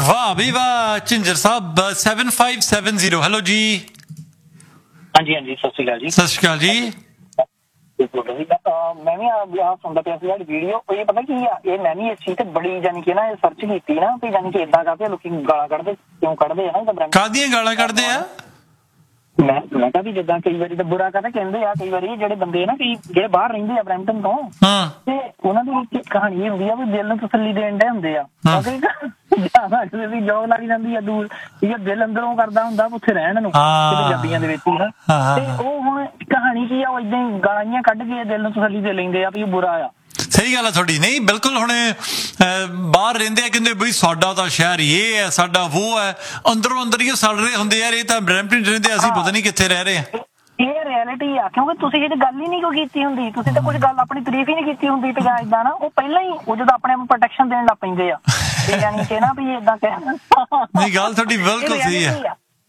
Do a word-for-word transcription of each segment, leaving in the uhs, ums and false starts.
वाह भी वाह झिंजर साहब seven five seven zero hello जी। हाँ जी हाँ जी सत श्री अकाल जी। सत श्री अकाल जी। मैं भी आ सुनता पिया सी वीडियो ये पता की ये मैं भी इस चीज ते बड़ी जानी कि ना सर्च की ना भी जानी कि इदा करके लोग गाला कढ़दे क्यों कढ़दे है ना कादियां गाला कढ़दे आ मैं मैं कहा भी जिदा कई बारी तो बुरा कहते कहते आ कई बारी जेडे बंदे ना कि जेडे बाहर रहिंदे आ ब्रैम्पटन तो ते उन्हां दी कहानी ये हुंदी आ भी दिल नूं तसल्ली देण दे हुंदे आ क्योंकि ज्यादा जदी जॉब लग जांदी आ दूर ये दिल अंदरों करदा हुंदा उत्थे रहण नूं पंजाबियां दे विच ही ना ते ओ हुण कहानी की आ इदां ही गालियां कढ के दिल नूं तसल्ली दे लैंदे आ भी बुरा आ। सही गल है थोड़ी नहीं बिल्कुल हुण बाहर रहिंदे कहंदे बई साडा तां शहर ये है साडा वो है अंदरों अंदर ही सड़ रहे हुंदे यार ये तां ब्रैम्पटन रहिंदे असीं पता नहीं कित्थे रह रहे हैं। ਇਹ ਰਿਐਲਿਟੀ ਆ ਕਿਉਂਕਿ ਤੁਸੀਂ ਇਹ ਗੱਲ ਹੀ ਨਹੀਂ ਕੋਈ ਕੀਤੀ ਹੁੰਦੀ ਤੁਸੀਂ ਤਾਂ ਕੁਝ ਗੱਲ ਆਪਣੀ ਤਾਰੀਫ ਹੀ ਨਹੀਂ ਕੀਤੀ ਹੁੰਦੀ ਤੇ ਜਾਂ ਇਦਾਂ ਨਾ ਉਹ ਪਹਿਲਾਂ ਹੀ ਉਹ ਜਦੋਂ ਆਪਣੇ ਆਪ ਨੂੰ ਪ੍ਰੋਟੈਕਸ਼ਨ ਦੇਣ ਲੱਗ ਪੈਂਦੇ ਆ ਤੇ ਯਾਨੀ ਕਿ ਨਾ ਵੀ ਇਦਾਂ ਕਹਿ ਨਹੀਂ ਗੱਲ ਤੁਹਾਡੀ ਬਿਲਕੁਲ ਸਹੀ ਹੈ।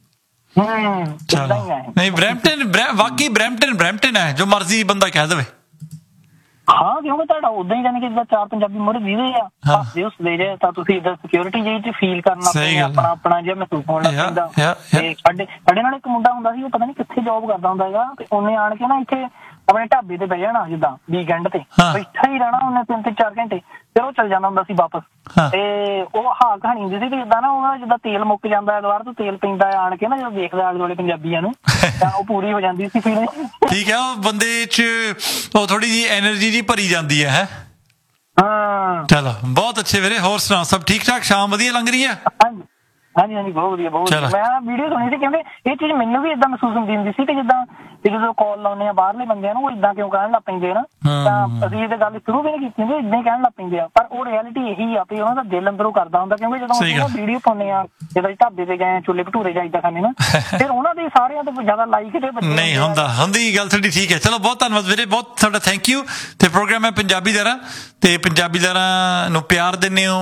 ਹੂੰ ਚਲੋ ਨਹੀਂ ਬ੍ਰੈਂਪਟਨ ਵਾਕਈ ਬ੍ਰੈਂਪਟਨ ਬ੍ਰੈਂਪਟਨ ਹੈ ਜੋ ਮਰਜ਼ੀ ਬੰਦਾ ਕਹਿ ਦੇਵੇ। ਹਾਂ ਕਿਉਂਕਿ ਤੁਹਾਡਾ ਉਦਾਂ ਹੀ ਜਾਨੀ ਕਿ ਜਿੱਦਾਂ ਚਾਰ ਪੰਜਾਬੀ ਮੁੜ ਵੀਦੇ ਆ ਹੱਸਦੇ ਹੱਸਦੇ ਜੇ ਤਾਂ ਤੁਸੀਂ ਇਦਾਂ ਸਿਕਿਉਰਿਟੀ ਜਿਹੀ ਚ ਫੀਲ ਕਰਨਾ ਪੈਂਦਾ ਆਪਣਾ ਆਪਣਾ ਜਿਹਾ ਮਹਿਸੂਸ ਹੋਣ ਲੱਗ ਪੈਂਦਾ। ਤੇ ਸਾਡੇ ਸਾਡੇ ਨਾਲ ਇੱਕ ਮੁੰਡਾ ਹੁੰਦਾ ਸੀ ਉਹ ਪਤਾ ਨਹੀਂ ਕਿੱਥੇ ਜੌਬ ਕਰਦਾ ਹੁੰਦਾ ਹੈਗਾ ਤੇ ਉਹਨੇ ਆਣ ਕੇ ਨਾ ਇੱਥੇ ਆਪਣੇ ਢਾਬੇ ਤੇ ਬਹਿ ਜਾਣਾ ਜਿੱਦਾਂ ਵੀਕਐਂਡ ਤੇ ਬੈਠਾ ਹੀ ਰਹਿਣਾ ਉਹਨੇ ਤਿੰਨ ਤਿੰਨ ਚਾਰ ਘੰਟੇ ਫਿਰ ਉਹ ਚਲ ਜਾਂਦਾ ਹੁੰਦਾ ਸੀ ਵਾਪਸ ਤੇ ਉਹ ਹਾਂ ਕਹਾਣੀ ਹੁੰਦੀ ਸੀ ਕਿ ਜਿੱਦਾਂ ਨਾ ਉਹਨਾਂ ਜਿੱਦਾਂ ਤੇਲ ਮੁੱਕ ਜਾਂਦਾ ਹੈ ਦੁਆਰ ਤੋਂ ਤੇਲ ਪੈਂਦਾ ਆਣ ਕੇ ਨਾ ਜਦੋਂ ਦੇਖਦਾ ਆਲੇ ਦੁਆਲੇ ਪੰਜਾਬੀਆਂ ਨੂੰ ਤਾਂ ਉਹ ਪੂਰੀ ਹੋ ਜਾਂਦੀ ਸੀ ਫੀਲਿੰਗ। ਠੀਕ ਹੈ ਉਹ ਬੰਦੇ ਚ ਉਹ ਥੋੜੀ ਜੀ ਐਨਰਜੀ ਜੀ ਭਰੀ ਜਾਂਦੀ ਹੈ। ਹਾਂ ਚਲੋ ਬਹੁਤ ਅੱਛੇ ਵੀਰੇ ਹੋਰ ਸੁਣਾਓ ਸਭ ਠੀਕ ਠਾਕ ਸ਼ਾਮ ਵਧੀਆ ਲੰਘ ਰਹੀ ਹੈ? ਹਾਂਜੀ ਹਾਂਜੀ ਬਹੁਤ ਵਧੀਆ ਬਹੁਤ ਮੈਂ ਵੀਡੀਓ ਸੁਣੀ ਸੀ ਕਹਿੰਦੇ ਇਹ ਚੀਜ਼ ਮੈਨੂੰ ਵੀ ਇਦਾਂ ਮਹਿਸੂਸ ਹੁੰਦੀ ਹੁੰਦੀ ਸੀ ਕਿ ਜਿੱਦਾਂ ਜਦੋਂ ਕਾਲ ਲਾਉਂਦੇ ਆ ਬਾਹਰਲੇ ਬੰਦਿਆਂ ਨੂੰ ਉਹ ਇਦਾਂ ਕਿਉਂ ਕਹਿਣ ਲੱਗ ਪੈਂਦੇ ਨਾ ਤਾਂ ਅਸੀਂ ਇਹ ਗੱਲ ਸ਼ੁਰੂ ਵੀ ਨਹੀਂ ਕੀਤੀ ਹੁੰਦੀ ਇਦਾਂ ਹੀ ਕਹਿਣ ਲੱਗ ਪੈਂਦੇ ਆ ਪਰ ਉਹ ਰਿਐਲਿਟੀ ਇਹੀ ਆ ਵੀ ਉਹਨਾਂ ਦਾ ਦਿਲ ਅੰਦਰੋਂ ਕਰਦਾ ਹੁੰਦਾ ਕਿਉਂਕਿ ਜਦੋਂ ਉਹ ਵੀਡੀਓ ਪਾਉਂਦੇ ਆ ਜਦੋਂ ਢਾਬੇ ਤੇ ਗਏ ਚੁੱਲ੍ਹੇ ਭਟੂਰੇ ਜਾਂ ਇਦਾਂ ਖਾਂਦੇ ਨਾ ਫਿਰ ਉਹਨਾਂ ਦੇ ਸਾਰਿਆਂ ਤੋਂ ਜ਼ਿਆਦਾ ਲਾਈਕ ਤੇ ਨਹੀਂ ਹੁੰਦਾ ਹੁੰਦੀ ਗੱਲ ਤੁਹਾਡੀ ਠੀਕ ਹੈ। ਚਲੋ ਬਹੁਤ ਧੰਨਵਾਦ ਵੀਰੇ ਬਹੁਤ ਤੁਹਾਡਾ ਥੈਂਕ ਯੂ ਤੇ ਪ੍ਰੋਗਰਾਮ ਹੈ ਪੰਜਾਬੀ ਲਹਿਰਾਂ ਤੇ ਪੰਜਾਬੀ ਲਹਿਰਾਂ ਨੂੰ ਪਿਆਰ ਦਿੰਦੇ ਹੋ